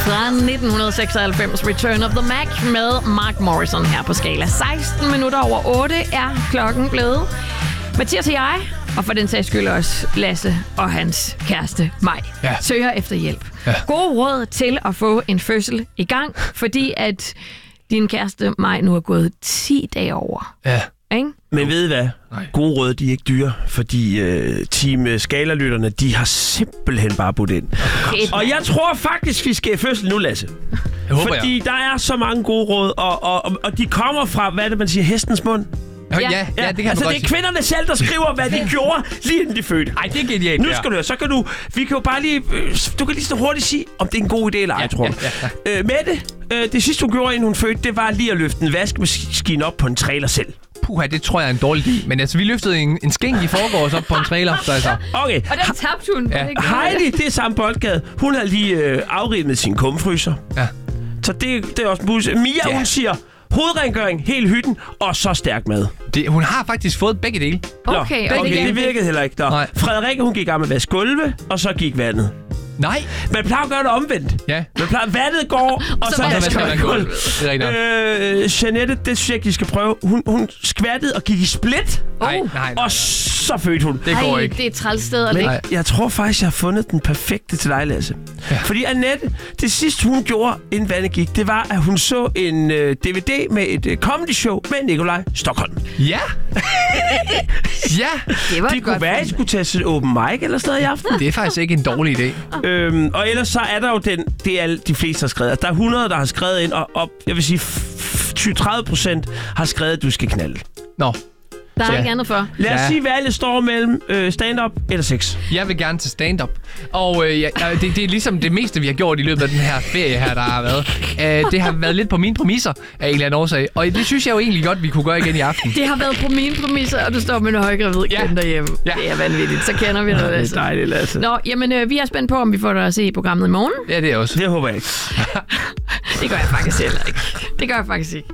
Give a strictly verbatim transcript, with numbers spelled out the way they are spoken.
fra nitten seksoghalvfems, Return of the Mac med Mark Morrison her på Skala. seksten minutter over otte er klokken blevet. Mathias og jeg, og for den sags skyld også Lasse og hans kæreste Maj, ja. søger efter hjælp. Ja. Gode råd til at få en fødsel i gang, fordi at din kæreste Maj nu er gået ti dage over. Ja. Ikke? Men ved I hvad? Nej. Gode råd, de er ikke dyre, fordi øh, team Skala-lytterne, de har simpelthen bare budt ind. Okay. Og jeg tror faktisk, vi skal i fødsel nu, Lasse. Jeg håber, fordi jeg. der er så mange gode råd, og, og, og de kommer fra, hvad det man siger, hestens mund. Ja, ja, ja, det kan altså, det er kvinderne selv, der skriver, hvad de gjorde, lige inden de fødte. Ej, det er genialt. Nu skal du høre, så kan du... Vi kan jo bare lige... Øh, du kan lige så hurtigt sige, om det er en god idé eller ej, ja, tror du. Ja, ja, ja. Øh, Mette, øh, det sidste, hun gjorde, inden hun fødte, det var lige at løfte en vaskemaskine op på en trailer selv. Puha, det tror jeg er en dårlig idé. Men altså, vi løftede en, en skænk i forgårs op på en trailer. Så altså. Okay. Og den tabte hun. Ja. Heidi, det er samme boldgade. Hun har lige øh, afrimet sin kumfryser. Ja. Så det, det er også en bus. Mia, ja. hun siger... Hovedrengøring, hele hytten, og så stærk mad. Det, hun har faktisk fået begge dele. Okay, Nå, okay, det virkede heller ikke. Frederikke, hun gik i gang med at vaske gulve, og så gik vandet. Nej. Man plejer at gøre det omvendt. Ja. Man plejer, vandet går, og så, så vasker man gulv. Det er rigtigt. Øh, Jeanette, det synes jeg, de skal prøve. Hun, hun skvattede og gik i split. Nej, nej, nej. Og så fødte hun. Det går Ej, ikke. det er et træls sted at ligge. Jeg tror faktisk, jeg har fundet den perfekte til dig, Lasse. Ja. Fordi Annette, det sidste hun gjorde, inden vandet gik, det var, at hun så en uh, D V D med et uh, comedy show med Nikolaj Stockholm. Ja. Ja. Det var det kunne være, at I skulle tage til open mic eller sådan noget i aften. Det er faktisk ikke en dårlig idé. Øhm, og ellers så er der jo den, det er de fleste har skrevet. Der er hundrede, der har skrevet ind, og, og jeg vil sige tyve til tredive procent har skrevet, at du skal knalde. Nå. Der er ja. ikke andet for. Lad os ja. sige, hvad alle står mellem øh, stand-up eller sex. Jeg vil gerne til stand-up. Og øh, ja, det, det er ligesom det meste, vi har gjort i løbet af den her ferie her, der har været. Øh, det har været lidt på mine præmisser af en eller anden årsag. Og det synes jeg jo egentlig godt, vi kunne gøre igen i aften. Det har været på mine præmisser, og du står med en højgravid ja. kendt derhjemme. Ja. Det er vanvittigt. Så kender vi dig, Lasse. Det er dejligt, Lasse. Nå, jamen øh, vi er spændt på, om vi får dig at se programmet i morgen. Ja, det er også. Det håber jeg ikke. Det gør jeg faktisk heller ikke. Det gør jeg faktisk ikke.